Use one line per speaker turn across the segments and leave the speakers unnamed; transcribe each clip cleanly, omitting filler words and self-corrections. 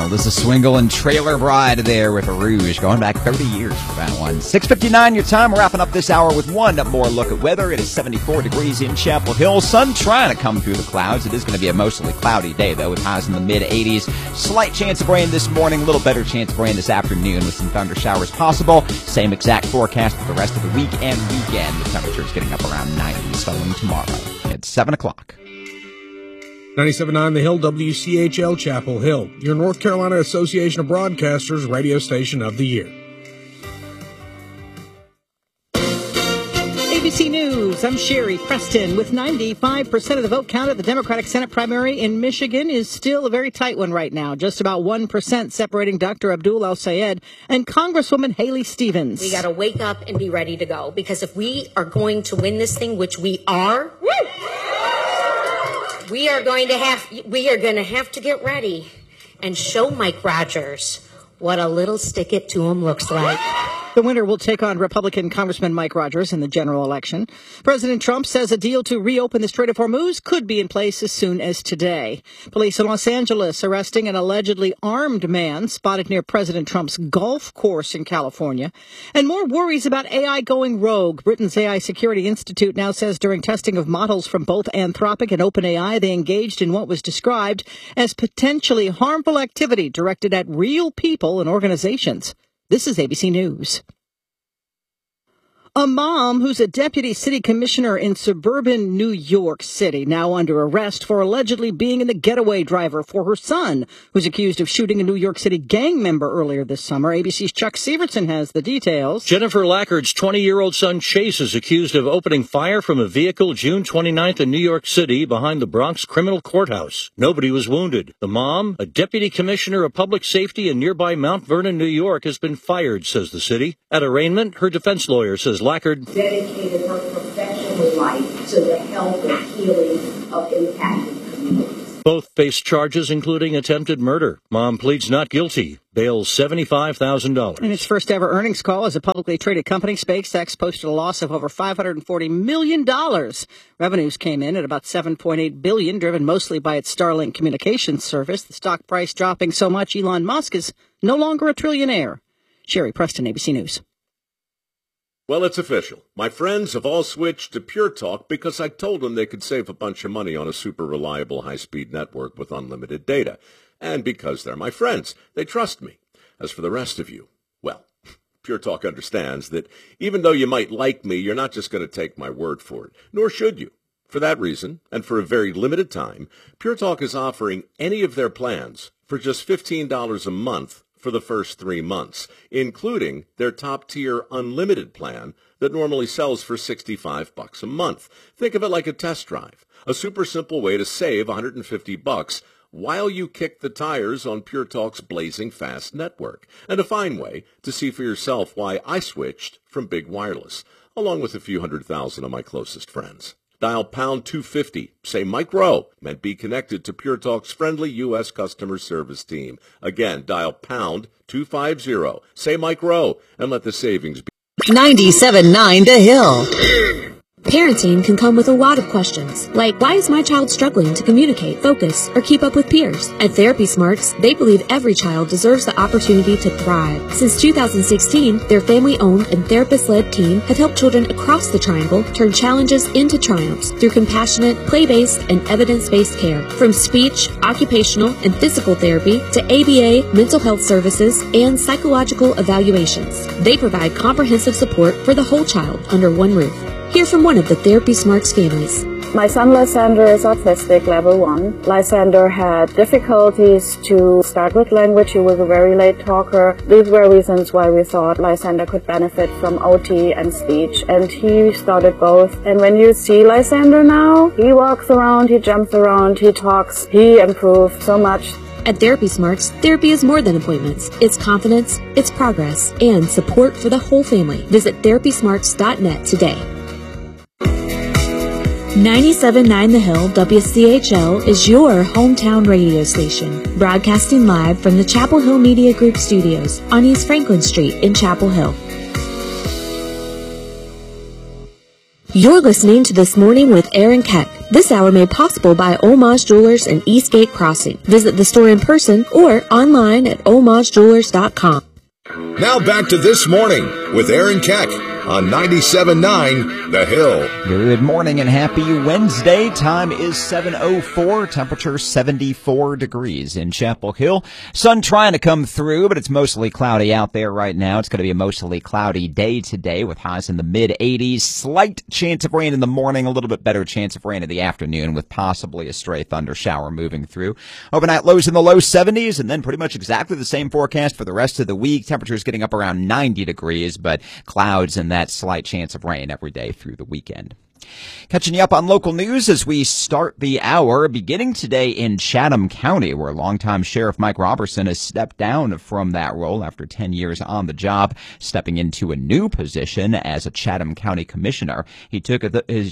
Well, this is Swingle and Trailer Bride there with Rouge, going back 30 years for that one. 6:59 your time. We're wrapping up this hour with one more look at weather. It is 74 degrees in Chapel Hill. Sun trying to come through the clouds. It is going to be a mostly cloudy day, though, with highs in the mid-80s. Slight chance of rain this morning, a little better chance of rain this afternoon with some thunder showers possible. Same exact forecast for the rest of the week and weekend. The temperature is getting up around 90 starting tomorrow at 7 o'clock.
97.9 The Hill, WCHL Chapel Hill, your North Carolina Association of Broadcasters radio station of the year.
ABC News, I'm Sherry Preston. With 95% of the vote count at the Democratic Senate primary in Michigan is still a very tight one right now. Just about 1% separating Dr. Abdul El-Sayed and Congresswoman Haley Stevens.
We got to wake up and be ready to go, because if we are going to win this thing, which we are, we are going to have to get ready and show Mike Rogers what a little stick it to him looks like.
The winner will take on Republican Congressman Mike Rogers in the general election. President Trump says a deal to reopen the Strait of Hormuz could be in place as soon as today. Police in Los Angeles arresting an allegedly armed man spotted near President Trump's golf course in California. And more worries about AI going rogue. Britain's AI Security Institute now says during testing of models from both Anthropic and OpenAI, they engaged in what was described as potentially harmful activity directed at real people and organizations. This is ABC News. A mom who's a deputy city commissioner in suburban New York City now under arrest for allegedly being the getaway driver for her son, who's accused of shooting a New York City gang member earlier this summer. ABC's Chuck Severson has the details.
Jennifer Lackard's 20-year-old son Chase is accused of opening fire from a vehicle June 29th in New York City behind the Bronx Criminal Courthouse. Nobody was wounded. The mom, a deputy commissioner of public safety in nearby Mount Vernon, New York, has been fired, says the city. At arraignment, her defense lawyer says Lackard
dedicated her professional life to the health and healing of impacted communities.
Both face charges including attempted murder. Mom pleads not guilty. Bail $75,000.
In its first ever earnings call as a publicly traded company, SpaceX posted a loss of over $540 million. Revenues came in at about $7.8 billion, driven mostly by its Starlink communications service. The stock price dropping so much Elon Musk is no longer a trillionaire. Sherry Preston, ABC News.
Well, it's official. My friends have all switched to Pure Talk because I told them they could save a bunch of money on a super reliable high-speed network with unlimited data. And because they're my friends, they trust me. As for the rest of you, well, Pure Talk understands that even though you might like me, you're not just going to take my word for it, nor should you. For that reason, and for a very limited time, Pure Talk is offering any of their plans for just $15 a month for the first 3 months, including their top-tier unlimited plan that normally sells for $65 a month. Think of it like a test drive, a super simple way to save $150 while you kick the tires on Pure Talk's blazing fast network, and a fine way to see for yourself why I switched from big wireless, along with a few 100,000 of my closest friends. Dial pound 250, say Mike Rowe, and be connected to Pure Talk's friendly U.S. customer service team. Again, dial pound 250, say Mike Rowe, and let the savings be
97.9 The Hill.
Parenting can come with a lot of questions, like why is my child struggling to communicate, focus, or keep up with peers? At Therapy Smarts, they believe every child deserves the opportunity to thrive. Since 2016, their family-owned and therapist-led team have helped children across the Triangle turn challenges into triumphs through compassionate, play-based, and evidence-based care. From speech, occupational, and physical therapy to ABA, mental health services, and psychological evaluations, they provide comprehensive support for the whole child under one roof. Hear from one of the Therapy Smarts families.
My son Lysander is autistic, level 1. Lysander had difficulties to start with language. He was a very late talker. These were reasons why we thought Lysander could benefit from OT and speech, and he started both. And when you see Lysander now, he walks around, he jumps around, he talks, he improved so much.
At Therapy Smarts, therapy is more than appointments. It's confidence, it's progress, and support for the whole family. Visit therapysmarts.net today. 97.9 The Hill, WCHL, is your hometown radio station, broadcasting live from the Chapel Hill Media Group studios on East Franklin Street in Chapel Hill. You're listening to This Morning with Aaron Keck. This hour made possible by Homage Jewelers in Eastgate Crossing. Visit the store in person or online at homagejewelers.com.
Now back to This Morning with Aaron Keck on 97.9 The Hill.
Good morning and happy Wednesday. Time is 7:04. Temperature 74 degrees in Chapel Hill. Sun trying to come through, but it's mostly cloudy out there right now. It's going to be a mostly cloudy day today with highs in the mid-80s. Slight chance of rain in the morning, a little bit better chance of rain in the afternoon with possibly a stray thunder shower moving through. Overnight lows in the low 70s and then pretty much exactly the same forecast for the rest of the week. Temperatures getting up around 90 degrees, but clouds and that slight chance of rain every day through the weekend. Catching you up on local news as we start the hour, beginning today in Chatham County, where longtime Sheriff Mike Robertson has stepped down from that role after 10 years on the job, stepping into a new position as a Chatham County Commissioner. He took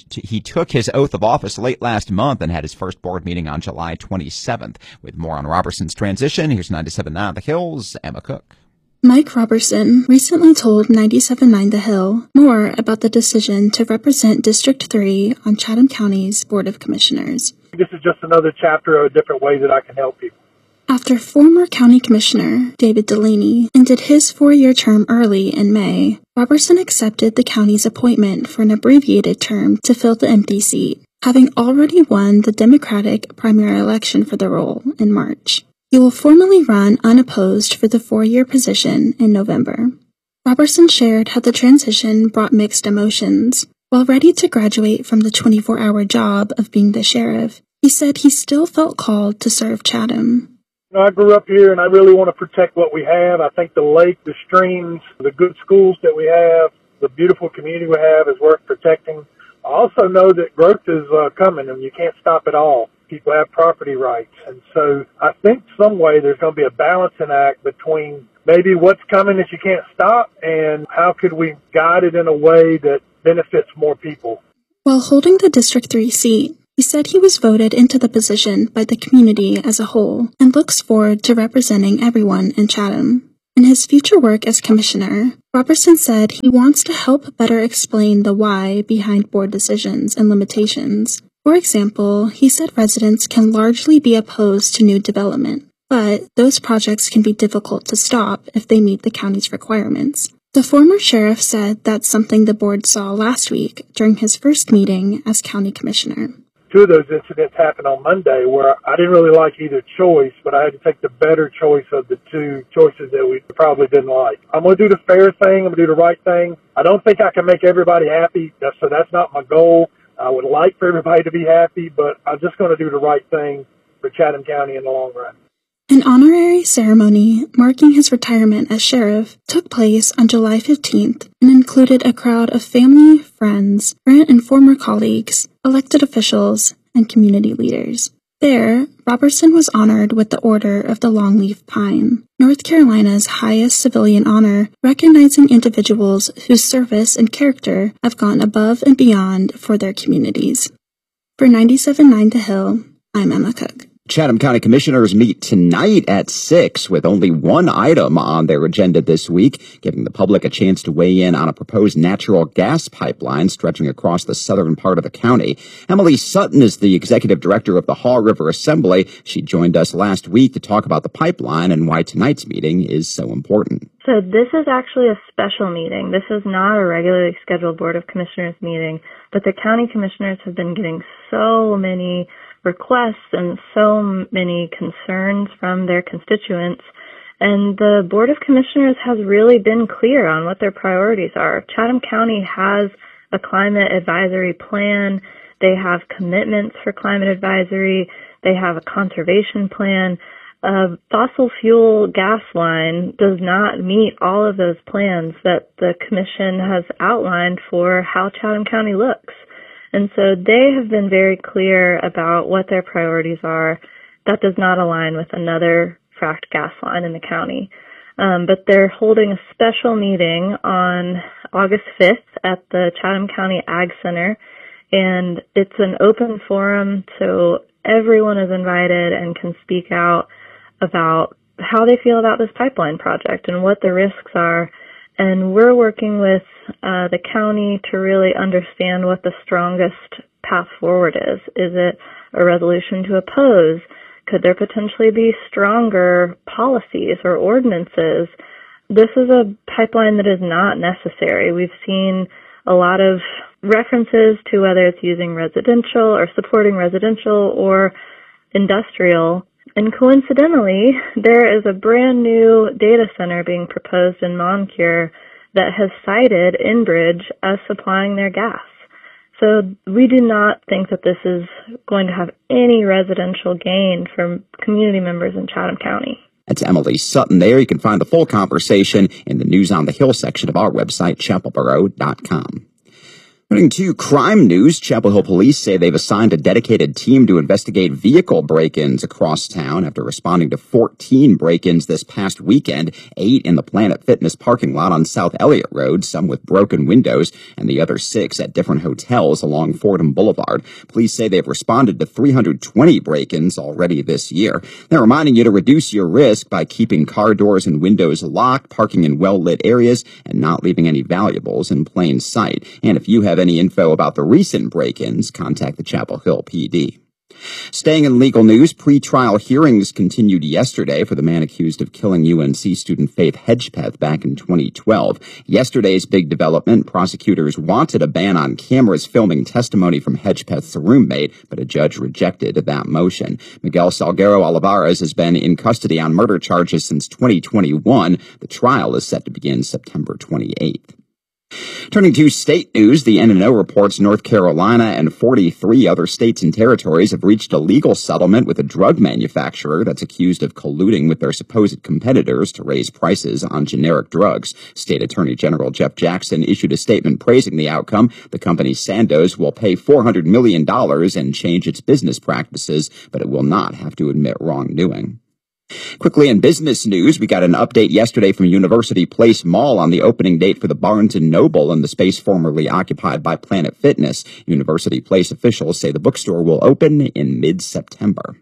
his oath of office late last month and had his first board meeting on July 27th. With more on Robertson's transition, here's 97.9 The Hill's Emma Cook.
Mike Robertson recently told 97.9 The Hill more about the decision to represent District 3 on Chatham County's Board of Commissioners.
This is just another chapter of a different way that I can help people.
After former County Commissioner David Delaney ended his 4-year term early in May, Robertson accepted the county's appointment for an abbreviated term to fill the empty seat, having already won the Democratic primary election for the role in March. He will formally run unopposed for the 4-year position in November. Robertson shared how the transition brought mixed emotions. While ready to graduate from the 24-hour job of being the sheriff, he said he still felt called to serve Chatham.
I grew up here and I really want to protect what we have. I think the lake, the streams, the good schools that we have, the beautiful community we have is worth protecting. I also know that growth is coming and you can't stop it all. People have property rights. And so I think some way there's going to be a balancing act between maybe what's coming that you can't stop and how could we guide it in a way that benefits more people.
While holding the District 3 seat, he said he was voted into the position by the community as a whole and looks forward to representing everyone in Chatham. In his future work as commissioner, Robertson said he wants to help better explain the why behind board decisions and limitations. For example, he said residents can largely be opposed to new development, but those projects can be difficult to stop if they meet the county's requirements. The former sheriff said that's something the board saw last week during his first meeting as county commissioner.
2 of those incidents happened on Monday where I didn't really like either choice, but I had to take the better choice of the 2 choices that we probably didn't like. I'm going to do the fair thing. I'm going to do the right thing. I don't think I can make everybody happy, so that's not my goal. I would like for everybody to be happy, but I'm just going to do the right thing for Chatham County in the long run.
An honorary ceremony marking his retirement as sheriff took place on July 15th and included a crowd of family, friends, current and former colleagues, elected officials, and community leaders. There, Robertson was honored with the Order of the Longleaf Pine, North Carolina's highest civilian honor, recognizing individuals whose service and character have gone above and beyond for their communities. For 97.9 The Hill, I'm Emma Cook.
Chatham County Commissioners meet tonight at 6 with only one item on their agenda this week, giving the public a chance to weigh in on a proposed natural gas pipeline stretching across the southern part of the county. Emily Sutton is the executive director of the Haw River Assembly. She joined us last week to talk about the pipeline and why tonight's meeting is so important.
So this is actually a special meeting. This is not a regularly scheduled Board of Commissioners meeting, but the county commissioners have been getting so many requests and so many concerns from their constituents, and the Board of Commissioners has really been clear on what their priorities are. Chatham County has a climate advisory plan. They have commitments for climate advisory. They have a conservation plan. A fossil fuel gas line does not meet all of those plans that the Commission has outlined for how Chatham County looks. And so they have been very clear about what their priorities are. That does not align with another fracked gas line in the county. But they're holding a special meeting on August 5th at the Chatham County Ag Center. And it's an open forum, so everyone is invited and can speak out about how they feel about this pipeline project and what the risks are. And we're working with the county to really understand what the strongest path forward is. Is it a resolution to oppose? Could there potentially be stronger policies or ordinances? This is a pipeline that is not necessary. We've seen a lot of references to whether it's using residential or supporting residential or industrial. And coincidentally, there is a brand new data center being proposed in Moncure that has cited Enbridge as supplying their gas. So we do not think that this is going to have any residential gain from community members in Chatham County.
That's Emily Sutton there. You can find the full conversation in the News on the Hill section of our website, chapelboro.com. Turning to crime news, Chapel Hill police say they've assigned a dedicated team to investigate vehicle break-ins across town after responding to 14 break-ins this past weekend, 8 in the Planet Fitness parking lot on South Elliott Road, some with broken windows, and the other 6 at different hotels along Fordham Boulevard. Police say they've responded to 320 break-ins already this year. They're reminding you to reduce your risk by keeping car doors and windows locked, parking in well-lit areas, and not leaving any valuables in plain sight. And if you have any info about the recent break-ins, contact the Chapel Hill PD. Staying in legal news, pre-trial hearings continued yesterday for the man accused of killing UNC student Faith Hedgepeth back in 2012. Yesterday's big development, prosecutors wanted a ban on cameras filming testimony from Hedgepeth's roommate, but a judge rejected that motion. Miguel Salguero Olivares has been in custody on murder charges since 2021. The trial is set to begin September 28th. Turning to state news, the NNO reports North Carolina and 43 other states and territories have reached a legal settlement with a drug manufacturer that's accused of colluding with their supposed competitors to raise prices on generic drugs. State Attorney General Jeff Jackson issued a statement praising the outcome. The company Sandoz will pay $400 million and change its business practices, but it will not have to admit wrongdoing. Quickly in business news, we got an update yesterday from University Place Mall on the opening date for the Barnes & Noble in the space formerly occupied by Planet Fitness. University Place officials say the bookstore will open in mid-September.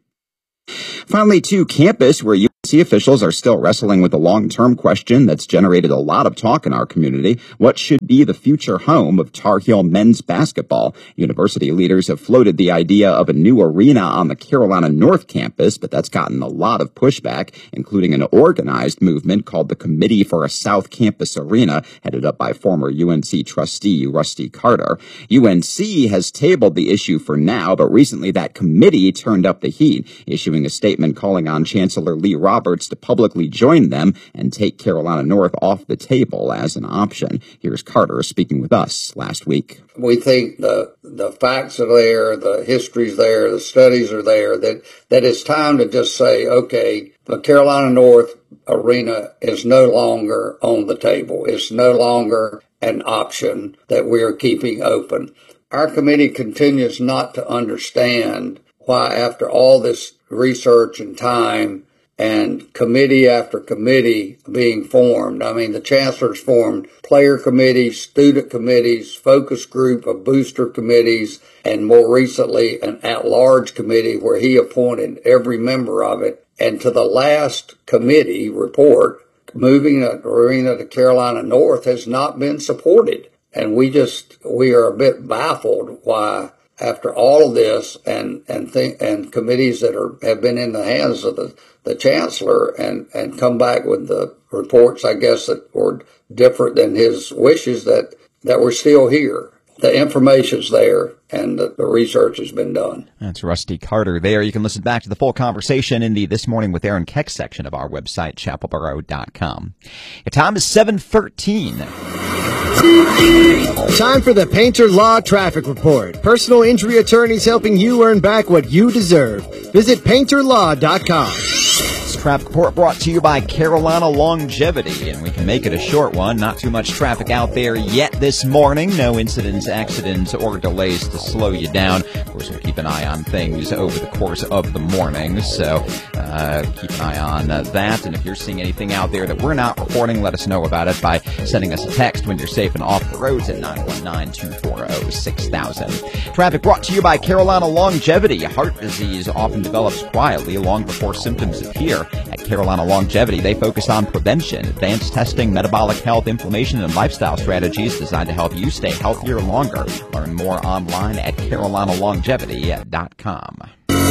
Finally, to campus, where UNC officials are still wrestling with a long-term question that's generated a lot of talk in our community. What should be the future home of Tar Heel men's basketball? University leaders have floated the idea of a new arena on the Carolina North campus, but that's gotten a lot of pushback, including an organized movement called the Committee for a South Campus Arena, headed up by former UNC trustee Rusty Carter. UNC has tabled the issue for now, but recently that committee turned up the heat, issuing a statement calling on Chancellor Lee Roberts to publicly join them and take Carolina North off the table as an option. Here's Carter speaking with us last week.
We think the facts are there, the history's there, the studies are there, that it's time to just say, okay, the Carolina North arena is no longer on the table. It's no longer an option that we're keeping open. Our committee continues not to understand why, after all this research and time and committee after committee being formed, I mean, the chancellor's formed player committees, student committees, focus group of booster committees, and more recently an at-large committee where he appointed every member of it. And to the last committee report, moving the arena to Carolina North has not been supported. And we are a bit baffled why, after all of this and committees that have been in the hands of the chancellor and come back with the reports, I guess, that were different than his wishes, that we're still here. The information's there, and the research has been done.
That's Rusty Carter there. You can listen back to the full conversation in the This Morning with Aaron Keck section of our website, chapelboro.com. Your time is 7:13.
Time for the Painter Law Traffic Report. Personal injury attorneys helping you earn back what you deserve. Visit painterlaw.com.
This traffic report brought to you by Carolina Longevity, and we can make it a short one. Not too much traffic out there yet this morning. No incidents, accidents, or delays to slow you down. Of course, we'll keep an eye on things over the course of the morning, so keep an eye on that. And if you're seeing anything out there that we're not reporting, let us know about it by sending us a text when you're safe and off the roads at 919-240-6000. Traffic brought to you by Carolina Longevity. Heart disease often develops quietly long before symptoms appear. At Carolina Longevity, they focus on prevention, advanced testing, metabolic health, inflammation, and lifestyle strategies designed to help you stay healthier longer. Learn more online at carolinalongevity.com.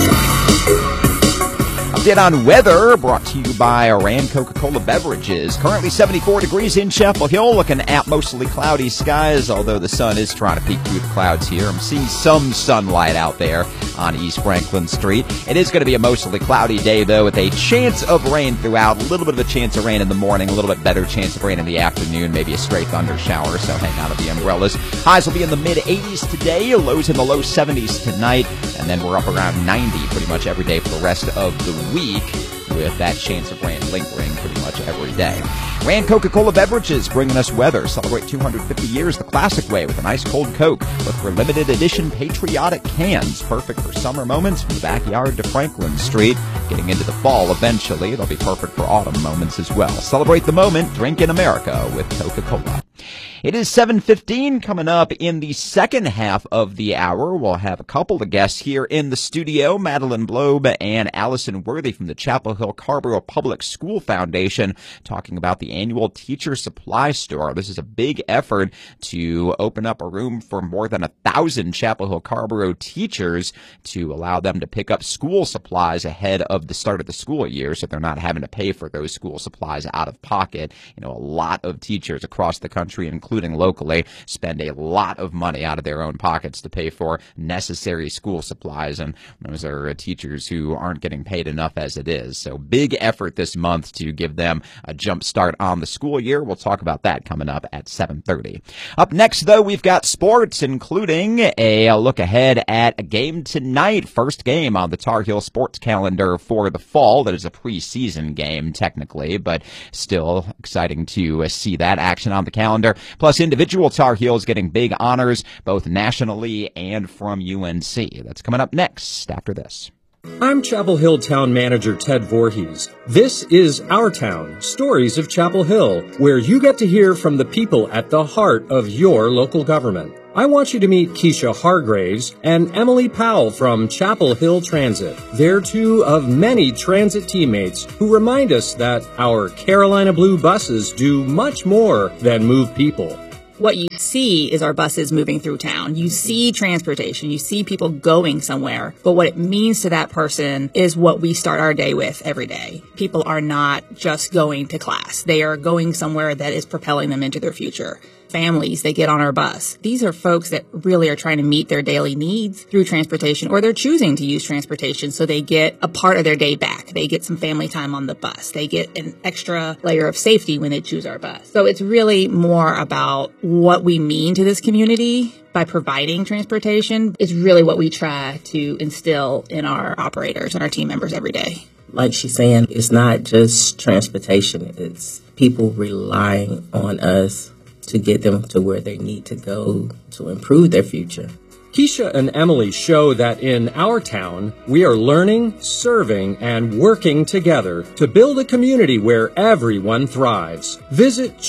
Update on weather brought to you by Iran Coca-Cola Beverages. Currently 74 degrees in Chapel Hill, looking at mostly cloudy skies, although the sun is trying to peek through the clouds here. I'm seeing some sunlight out there on East Franklin Street. It is going to be a mostly cloudy day, though, with a chance of rain throughout. A little bit of a chance of rain in the morning, a little bit better chance of rain in the afternoon, maybe a stray thunder shower, so hang out of the umbrellas. Highs will be in the mid-80s today, lows in the low 70s tonight, and then we're up around 90 pretty much every day for the rest of the week, with that chance of rain lingering pretty much every day. Iran Coca-Cola Beverages bringing us weather. Celebrate 250 years the classic way with an ice cold Coke. Look for limited edition patriotic cans, perfect for summer moments from the backyard to Franklin Street. Getting into the fall eventually, they'll be perfect for autumn moments as well. Celebrate the moment, drink in America with Coca-Cola. It is 7:15 coming up in the second half of the hour. We'll have a couple of guests here in the studio, Madeline Blobe and Allison Worthy from the Chapel Hill Carrboro Public School Foundation, talking about the annual teacher supply store. This is a big effort to open up a room for more than 1,000 Chapel Hill Carrboro teachers to allow them to pick up school supplies ahead of the start of the school year, so they're not having to pay for those school supplies out of pocket. You know, a lot of teachers across the country, including locally, spend a lot of money out of their own pockets to pay for necessary school supplies, and those are teachers who aren't getting paid enough as it is. So big effort this month to give them a jump start on the school year. We'll talk about that coming up at 7:30. Up next, though, we've got sports, including a look ahead at a game tonight. First game on the Tar Heel sports calendar for the fall. That is a preseason game, technically, but still exciting to see that action on the calendar. Plus, individual Tar Heels getting big honors, both nationally and from UNC. That's coming up next after this.
I'm Chapel Hill Town Manager Ted Voorhees. This is Our Town, Stories of Chapel Hill, where you get to hear from the people at the heart of your local government. I want you to meet Keisha Hargraves and Emily Powell from Chapel Hill Transit. They're two of many transit teammates who remind us that our Carolina Blue buses do much more than move people.
What you see is our buses moving through town. You see transportation. You see people going somewhere. But what it means to that person is what we start our day with every day. People are not just going to class. They are going somewhere that is propelling them into their future. Families, they get on our bus. These are folks that really are trying to meet their daily needs through transportation, or they're choosing to use transportation so they get a part of their day back. They get some family time on the bus. They get an extra layer of safety when they choose our bus. So it's really more about what we mean to this community by providing transportation. It's really what we try to instill in our operators and our team members every day.
Like she's saying, it's not just transportation. It's people relying on us to get them to where they need to go to improve their future.
Keisha and Emily show that in our town, we are learning, serving, and working together to build a community where everyone thrives. Visit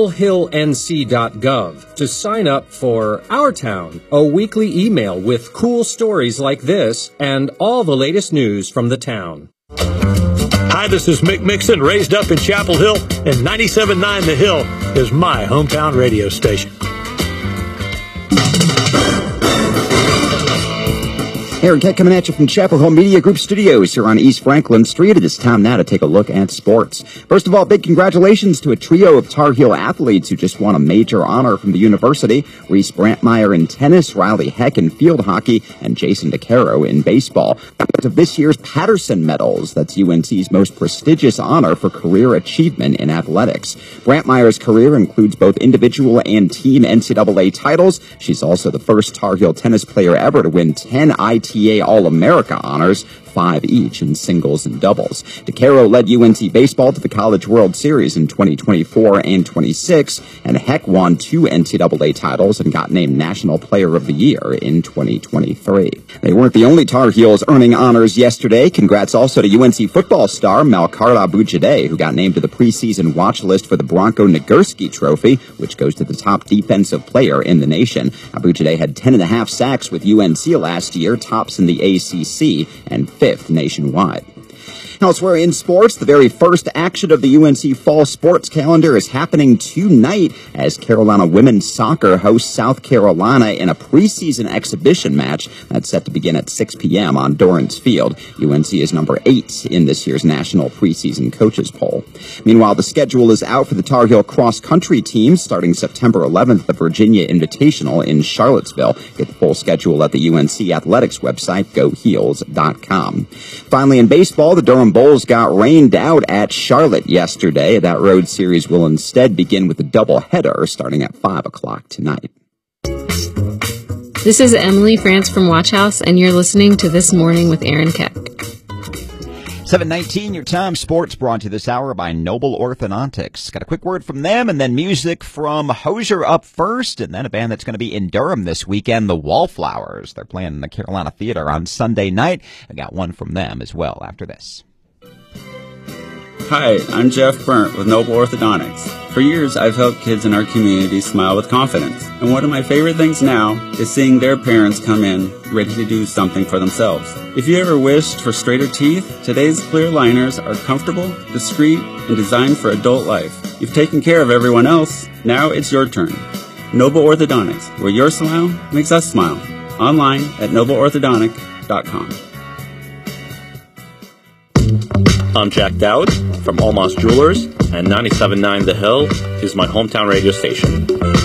chapelhillnc.gov to sign up for Our Town, a weekly email with cool stories like this and all the latest news from the town.
Hi, this is Mick Mixon, raised up in Chapel Hill, and 97.9 The Hill is my hometown radio station.
Aaron Keck coming at you from Chapel Hill Media Group Studios here on East Franklin Street. It is time now to take a look at sports. First of all, big congratulations to a trio of Tar Heel athletes who just won a major honor from the university. Reese Brantmeyer in tennis, Riley Heck in field hockey, and Jason DeCaro in baseball. Of this year's Patterson Medals, that's UNC's most prestigious honor for career achievement in athletics. Brantmeyer's career includes both individual and team NCAA titles. She's also the first Tar Heel tennis player ever to win 10 ITA All-America honors, 5 each in singles and doubles. DeCaro led UNC baseball to the College World Series in 2024 and 26, and Heck won 2 NCAA titles and got named National Player of the Year in 2023. They weren't the only Tar Heels earning honors yesterday. Congrats also to UNC football star Malcard Abujadeh, who got named to the preseason watch list for the Bronco Nagurski Trophy, which goes to the top defensive player in the nation. Abujadeh had 10.5 sacks with UNC last year, tops in the ACC, and 5th nationwide. Elsewhere in sports, the very first action of the UNC fall sports calendar is happening tonight as Carolina women's soccer hosts South Carolina in a preseason exhibition match that's set to begin at 6 p.m. on Dorrance Field. UNC is number 8 in this year's national preseason coaches poll. Meanwhile, the schedule is out for the Tar Heel cross-country team starting September 11th, the Virginia Invitational in Charlottesville. Get the full schedule at the UNC Athletics website, goheels.com. Finally, in baseball, the Durham Bulls got rained out at Charlotte yesterday. That road series will instead begin with a doubleheader starting at 5 o'clock tonight.
This is Emily France from Watch House, and you're listening to This Morning with Aaron Keck.
7:19, your time. Sports brought to you this hour by Noble Orthodontics. Got a quick word from them, and then music from Hozier up first, and then a band that's going to be in Durham this weekend, the Wallflowers. They're playing in the Carolina Theater on Sunday night. I got one from them as well after this.
Hi, I'm Jeff Burnt with Noble Orthodontics. For years, I've helped kids in our community smile with confidence. And one of my favorite things now is seeing their parents come in ready to do something for themselves. If you ever wished for straighter teeth, today's clear aligners are comfortable, discreet, and designed for adult life. You've taken care of everyone else. Now it's your turn. Noble Orthodontics, where your smile makes us smile. Online at nobleorthodontic.com.
I'm Jack Dowd from Almas Jewelers, and 97.9 The Hill is my hometown radio station.